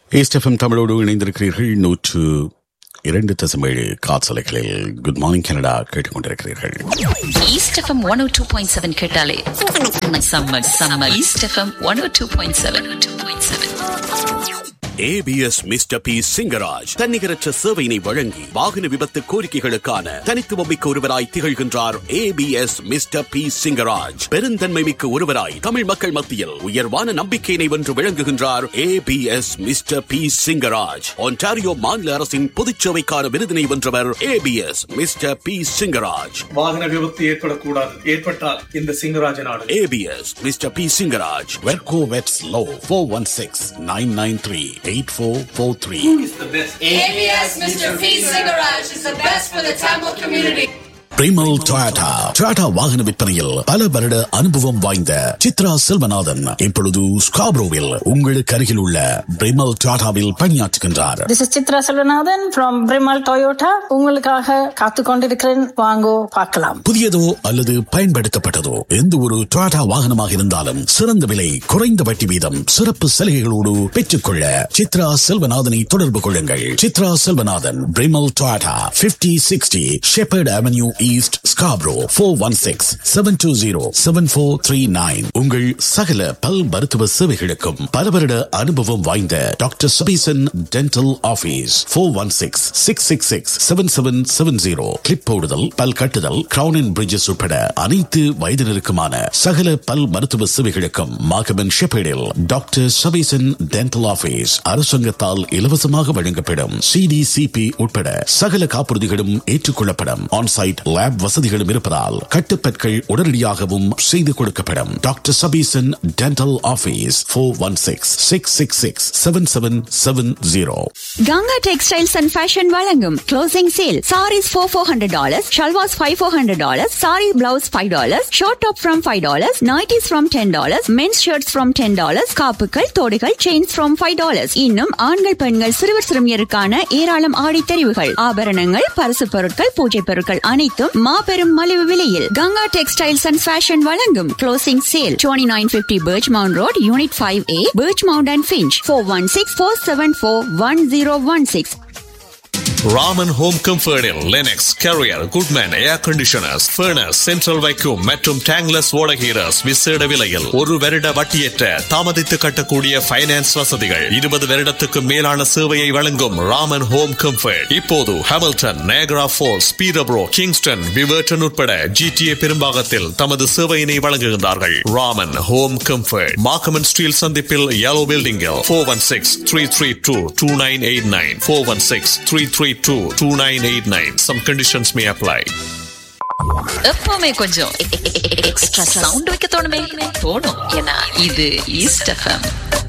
East FM தமிழோடு இணைந்திருக்கிறீர்கள். 102.7 காற்றலைகளில் குட் மார்னிங் கனடா கேட்டுக்கொண்டிருக்கிறீர்கள். ஈஸ்ட் எஃப்எம் 102.7 கேட்டாலே summer east FM 102.7. ABS Mr. P Singaraj தன்னிகரற்ற சேவையினை வழங்கி வாகன விபத்து கோரிக்கைகளுக்கான தனித்துவமிக்க ஒருவராய் திகழ்கின்றார். ABS Mr. P சிங்கராஜ் பெருந்தன்மை மிக்க ஒருவராய் தமிழ் மக்கள் மத்தியில் உயர்வான நம்பிக்கையினை வென்று விளங்குகின்றார். ABS Mr. P Singaraj Ontario மாநில அரசின் பொதுச்சேவைக்கான விருதினை வென்றவர். ABS Mr. P சிங்கராஜ். வாகன விபத்து ஏற்படக்கூடாது, ஏற்பட்டால் இந்த சிங்கராஜ் நாடு. ABS Mr. P Singaraj. வெர்கோ வெட்ஸ் low 416-993-8443. Who is the best? ABS Mr. P Singaraj is the best for the Tamil community. பிரிமல் Toyota வாகன விற்பனையில் பல வருட அனுபவம் வாய்ந்த சித்ரா செல்வநாதன் இப்பொழுது ஸ்காப்ரோவில் உங்களுக்கு அருகில் உள்ள பிரிமல் டொயோட்டாவில் பணியாற்றுகின்றார். This is Chitra Selvanathan from Brimal Toyota. உங்களுக்காக காத்துக் கொண்டிருக்கிறேன், வாங்கோ பார்க்கலாம். புதியதோ அல்லது பயன்படுத்தப்பட்டதோ எந்த ஒரு டொயோட்டா வாகனமாக இருந்தாலும் சிறந்த விலை, குறைந்த வட்டி வீதம், சிறப்பு சலுகைகளோடு பெற்றுக்கொள்ள சித்ரா செல்வநாதனை தொடர்பு கொள்ளுங்கள். Chitra Selvanathan, பிரிமல் Toyota, 5060 shepherd avenue east, Scarborough. 416-720-7439. உங்கள் சகல பல் மருத்துவ சேவைகளுக்கும் பல வருட அனுபவம் வாய்ந்த doctor Sabesan dental office. 416-666-7770. Clip போடுதல், பல் கட்டுதல், கிரவுன் அண்ட் பிரிட்ஜஸ் உட்பட அனைத்து வயதினருக்குமான சகல பல் மருத்துவ சேவைகளுக்கும் மாகமன் ஷெப்பேடில் டாக்டர் சபீசன் டென்டல் ஆபீஸ் அரசாங்கத்தால் இலவசமாக வழங்கப்படும் CDCP உட்பட சகல காப்புறுதிகளும் ஏற்றுக்கொள்ளப்படும். ஆன்சைட் லேப் வசதிகளும் இருப்பதால் கட்டுப்பற்கள் உடனடியாகவும் செய்து கொடுக்கப்படும். Doctor Sabesan dental office. 416-666-7770. Ganga textiles and fashion வழங்கும் closing sale. Saris $400, shalwars $500, sorry blouse $5, short top from $5, nighties from $10, men's shirts from $10, காப்புகள், தோடுகள், chains from $5. இன்னும் ஆண்கள் பெண்கள் சிறுவர் சிறுமியருக்கான ஏராளம் ஆடி தெரிவுகள், ஆபரணங்கள், பரிசு பொருட்கள், பூஜை பொருட்கள் அனைத்தும் மாபெரும் மலிவு விலையில் கங்கா டெக்ஸ்டைல்ஸ் அண்ட் ஃபேஷன் வழங்கும் closing sale. 2950 Birchmount Road, Unit 5A, Birchmount and Finch. 416-474-1016. Raman home கம்ஃபர்டில் Linux, carrier, Goodman air conditioners, furnace, central vacuum மற்றும் டேங்லஸ் ஓடகீரஸ் விசேட விலையில் 1 வருட வட்டியற்ற தாமதித்து கட்டக்கூடிய ஃபைனான்ஸ் வசதிகள். 20 வருடத்துக்கு மேலான சேவையை வழங்கும் ராமன் ஹோம் கம்ஃபர்ட் இப்போது ஹாமில்டன், நயாகரா ஃபால்ஸ், பீரப்ரோ, கிங்ஸ்டன், விவர்டன் உட்பட GTA பெரும்பாகத்தில் தமது சேவையினை வழங்குகின்றார்கள். ராமன் ஹோம் கம்ஃபர்ட் மார்க்கமன் ஸ்டீல் சந்திப்பில் yellow building 416-332-2989 416-332-2989. Some conditions may apply. எப்பவுமே கொஞ்சம் எக்ஸ்ட்ரா சவுண்ட் வைக்க தோணுமே, ஏன்னா இது ஈஸ்ட் எஃப்எம்.